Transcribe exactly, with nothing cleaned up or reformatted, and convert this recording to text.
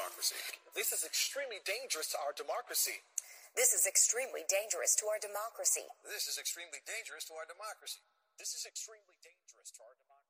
democracy. This is extremely dangerous to our democracy. This is extremely dangerous to our democracy. This is extremely dangerous to our democracy. This is extremely dangerous to our democracy.